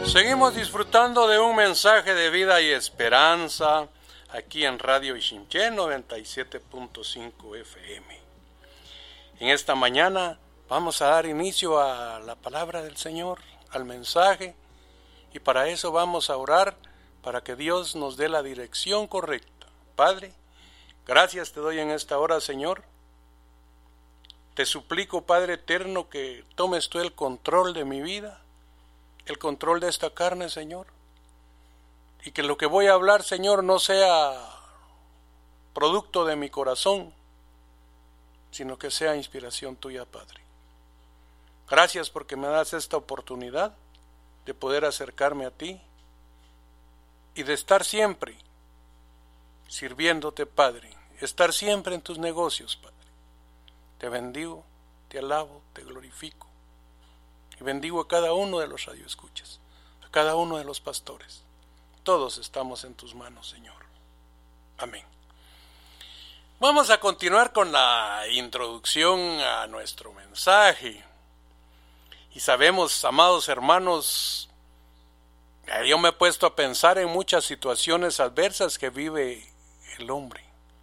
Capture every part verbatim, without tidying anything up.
Seguimos disfrutando de un mensaje de vida y esperanza aquí en Radio Ixinché noventa y siete punto cinco F M. En esta mañana vamos a dar inicio a la palabra del Señor, al mensaje, y para eso vamos a orar para que Dios nos dé la dirección correcta. Padre, gracias te doy en esta hora, Señor. Te suplico, Padre eterno, que tomes tú el control de mi vida, el control de esta carne, Señor, y que lo que voy a hablar, Señor, no sea producto de mi corazón, sino que sea inspiración tuya, Padre. Gracias porque me das esta oportunidad de poder acercarme a ti y de estar siempre sirviéndote, Padre, estar siempre en tus negocios, Padre. Te bendigo, te alabo, te glorifico. Y bendigo a cada uno de los radioescuchas, a cada uno de los pastores. Todos estamos en tus manos, Señor. Amén. Vamos a continuar con la introducción a nuestro mensaje. Y sabemos, amados hermanos, yo me he puesto a pensar en muchas situaciones adversas que vive el hombre.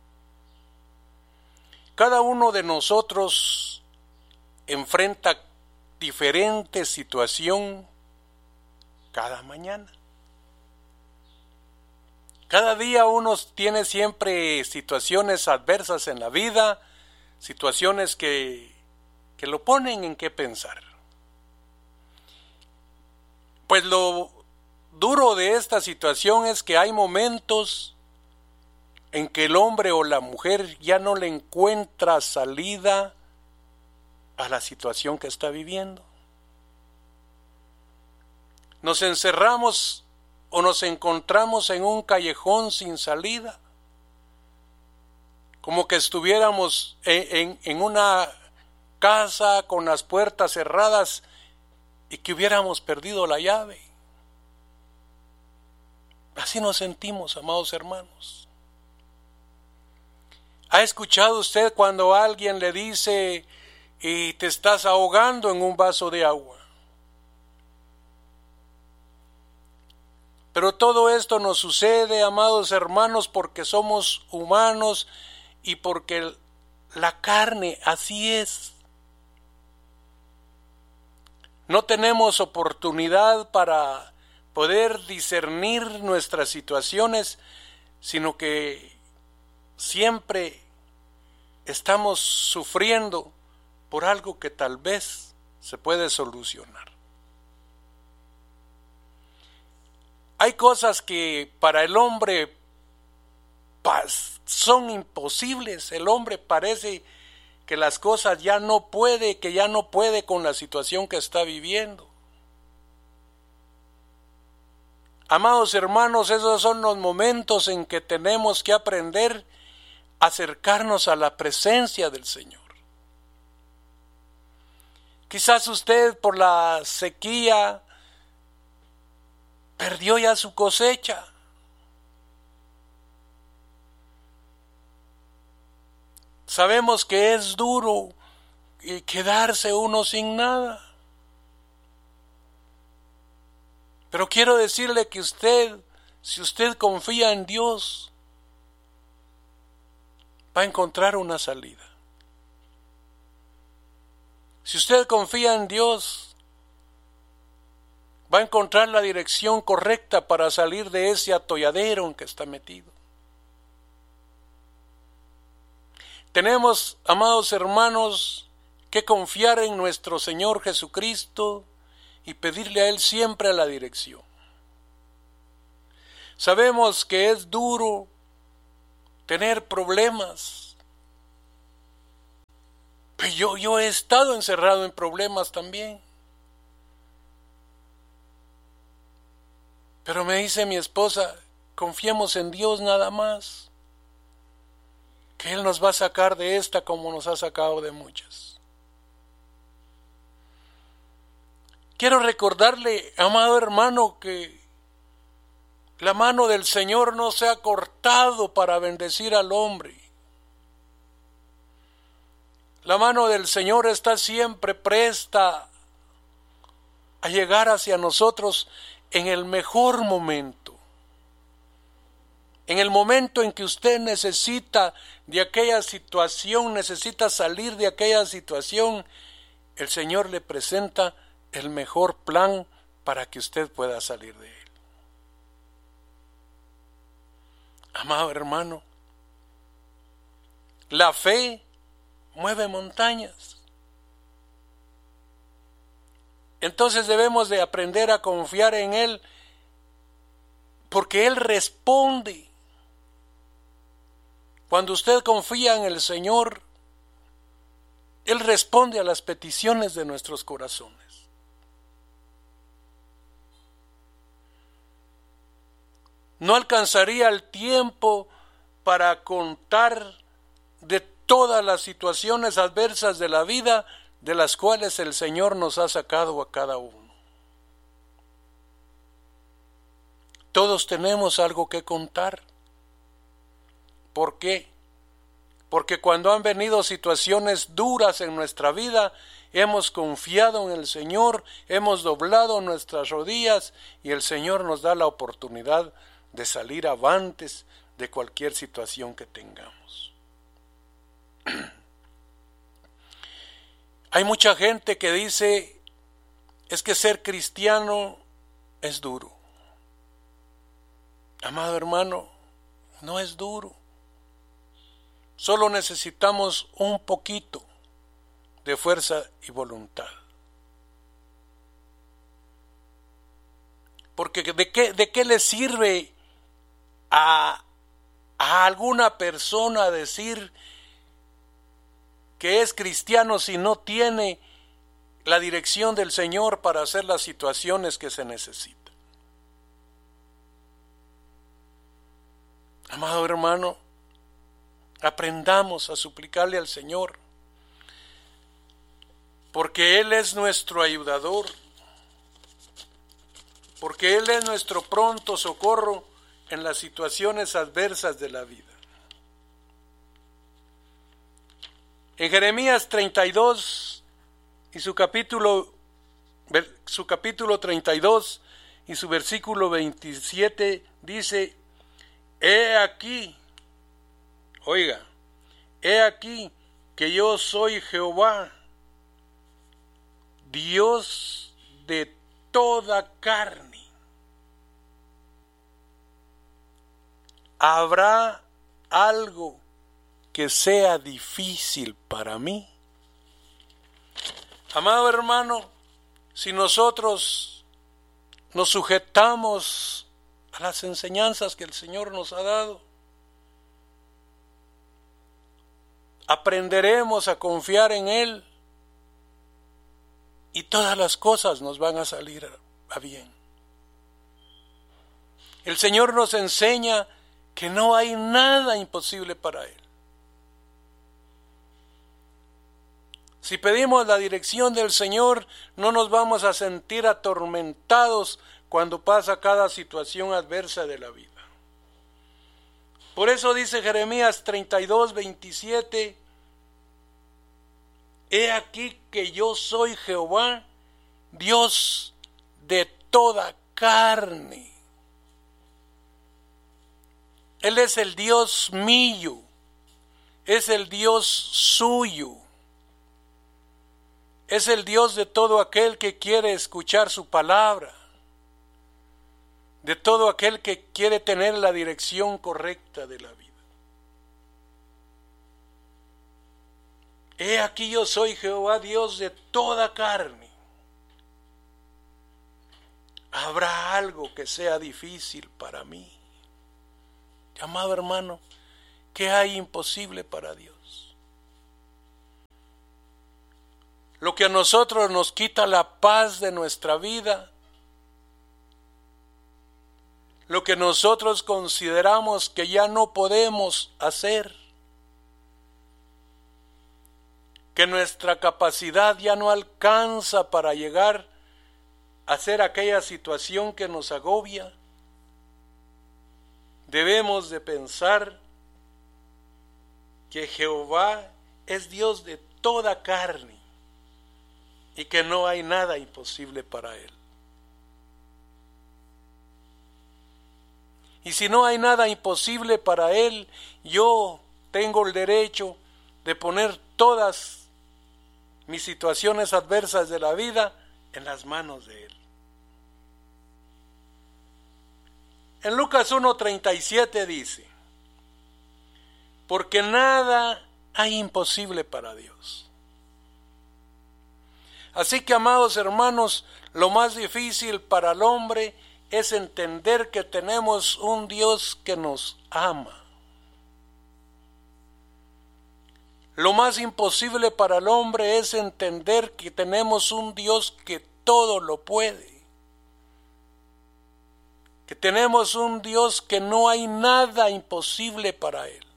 Cada uno de nosotros enfrenta diferente situación cada mañana. Cada día uno tiene siempre situaciones adversas en la vida, situaciones que, que lo ponen en qué pensar. Pues lo duro de esta situación es que hay momentos en que el hombre o la mujer ya no le encuentra salida a la situación que está viviendo. Nos encerramos o nos encontramos en un callejón sin salida, como que estuviéramos en, en, en una casa con las puertas cerradas y que hubiéramos perdido la llave. Así nos sentimos, amados hermanos. ¿Ha escuchado usted cuando alguien le dice y te estás ahogando en un vaso de agua? Pero todo esto nos sucede, amados hermanos, porque somos humanos y porque la carne así es. No tenemos oportunidad para poder discernir nuestras situaciones, sino que siempre estamos sufriendo por algo que tal vez se puede solucionar. Hay cosas que para el hombre son imposibles. El hombre parece que las cosas ya no puede, que ya no puede con la situación que está viviendo. Amados hermanos, esos son los momentos en que tenemos que aprender a acercarnos a la presencia del Señor. Quizás usted por la sequía perdió ya su cosecha. Sabemos que es duro quedarse uno sin nada. Pero quiero decirle que usted, si usted confía en Dios, va a encontrar una salida. Si usted confía en Dios, va a encontrar la dirección correcta para salir de ese atolladero en que está metido. Tenemos, amados hermanos, que confiar en nuestro Señor Jesucristo y pedirle a Él siempre la dirección. Sabemos que es duro tener problemas. Pero yo, yo he estado encerrado en problemas también. Pero me dice mi esposa, confiemos en Dios nada más, que Él nos va a sacar de esta como nos ha sacado de muchas. Quiero recordarle, amado hermano, que la mano del Señor no se ha cortado para bendecir al hombre. La mano del Señor está siempre presta a llegar hacia nosotros en el mejor momento, en el momento en que usted necesita de aquella situación, necesita salir de aquella situación, el Señor le presenta el mejor plan para que usted pueda salir de él. Amado hermano, la fe mueve montañas. Entonces debemos de aprender a confiar en Él, porque Él responde. Cuando usted confía en el Señor, Él responde a las peticiones de nuestros corazones. No alcanzaría el tiempo para contar de todas las situaciones adversas de la vida de las cuales el Señor nos ha sacado a cada uno. Todos tenemos algo que contar. ¿Por qué? Porque cuando han venido situaciones duras en nuestra vida, hemos confiado en el Señor, hemos doblado nuestras rodillas y el Señor nos da la oportunidad de salir avantes de cualquier situación que tengamos. Hay mucha gente que dice, es que ser cristiano es duro. Amado hermano, no es duro. Solo necesitamos un poquito de fuerza y voluntad. Porque ¿de qué, de qué le sirve a, a alguna persona decir que es cristiano si no tiene la dirección del Señor para hacer las situaciones que se necesitan? Amado hermano, aprendamos a suplicarle al Señor, porque Él es nuestro ayudador, porque Él es nuestro pronto socorro en las situaciones adversas de la vida. En Jeremías treinta y dos y su capítulo, su capítulo treinta y dos y su versículo veintisiete dice, he aquí, oiga, he aquí que yo soy Jehová, Dios de toda carne. ¿Habrá algo que sea difícil para mí? Amado hermano, si nosotros nos sujetamos a las enseñanzas que el Señor nos ha dado, aprenderemos a confiar en Él y todas las cosas nos van a salir a bien. El Señor nos enseña que no hay nada imposible para Él. Si pedimos la dirección del Señor, no nos vamos a sentir atormentados cuando pasa cada situación adversa de la vida. Por eso dice Jeremías treinta y dos, veintisiete, he aquí que yo soy Jehová, Dios de toda carne. Él es el Dios mío, es el Dios suyo, es el Dios de todo aquel que quiere escuchar su palabra, de todo aquel que quiere tener la dirección correcta de la vida. He aquí yo soy Jehová, Dios de toda carne. ¿Habrá algo que sea difícil para mí? Amado hermano, ¿qué hay imposible para Dios? Lo que a nosotros nos quita la paz de nuestra vida, lo que nosotros consideramos que ya no podemos hacer, que nuestra capacidad ya no alcanza para llegar a hacer aquella situación que nos agobia, debemos de pensar que Jehová es Dios de toda carne y que no hay nada imposible para Él. Y si no hay nada imposible para Él, yo tengo el derecho de poner todas mis situaciones adversas de la vida en las manos de Él. En Lucas uno treinta y siete dice, porque nada hay imposible para Dios. Así que, amados hermanos, lo más difícil para el hombre es entender que tenemos un Dios que nos ama. Lo más imposible para el hombre es entender que tenemos un Dios que todo lo puede. Que tenemos un Dios que no hay nada imposible para Él.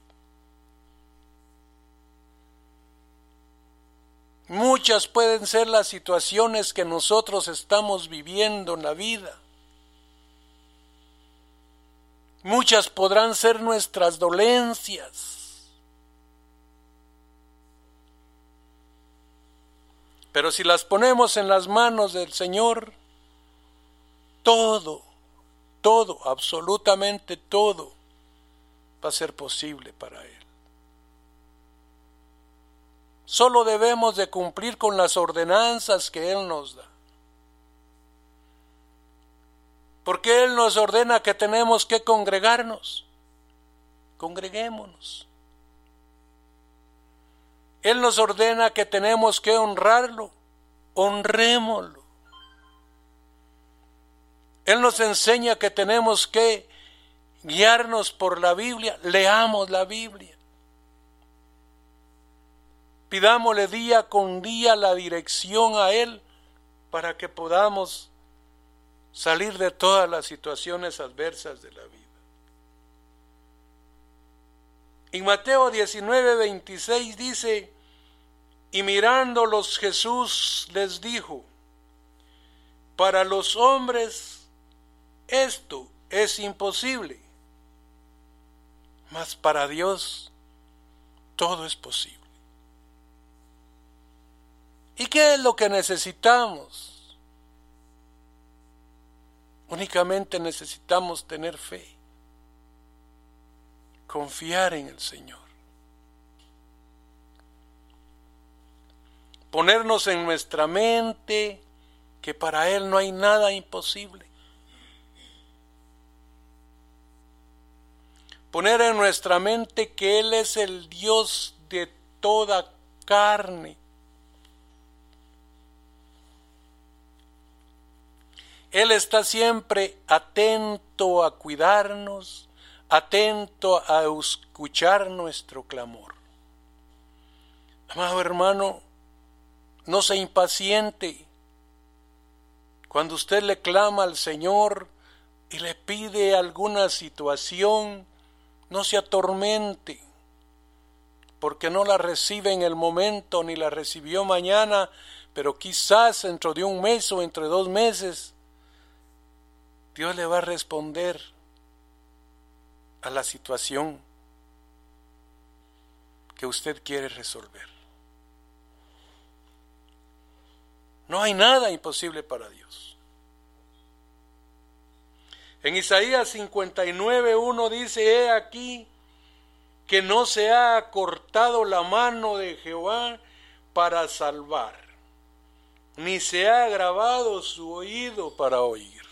Muchas pueden ser las situaciones que nosotros estamos viviendo en la vida. Muchas podrán ser nuestras dolencias. Pero si las ponemos en las manos del Señor, todo, todo, absolutamente todo, va a ser posible para Él. Solo debemos de cumplir con las ordenanzas que Él nos da. Porque Él nos ordena que tenemos que congregarnos. Congreguémonos. Él nos ordena que tenemos que honrarlo. Honrémoslo. Él nos enseña que tenemos que guiarnos por la Biblia. Leamos la Biblia. Pidámosle día con día la dirección a Él para que podamos salir de todas las situaciones adversas de la vida. En Mateo diecinueve veintiséis dice, y mirándolos Jesús les dijo, para los hombres esto es imposible, mas para Dios todo es posible. ¿Y qué es lo que necesitamos? Únicamente necesitamos tener fe, confiar en el Señor, ponernos en nuestra mente que para Él no hay nada imposible, poner en nuestra mente que Él es el Dios de toda carne. Él está siempre atento a cuidarnos, atento a escuchar nuestro clamor. Amado hermano, no se impaciente. Cuando usted le clama al Señor y le pide alguna situación, no se atormente, porque no la recibe en el momento ni la recibió mañana, pero quizás dentro de un mes o entre dos meses, Dios le va a responder a la situación que usted quiere resolver. No hay nada imposible para Dios. En Isaías cincuenta y nueve uno dice, he aquí que no se ha acortado la mano de Jehová para salvar, ni se ha agravado su oído para oír.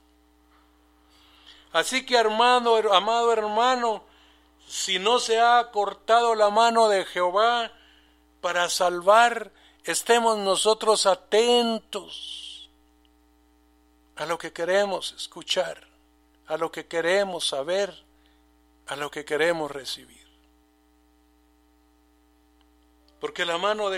Así que, hermano, amado hermano, si no se ha cortado la mano de Jehová para salvar, estemos nosotros atentos a lo que queremos escuchar, a lo que queremos saber, a lo que queremos recibir. Porque la mano de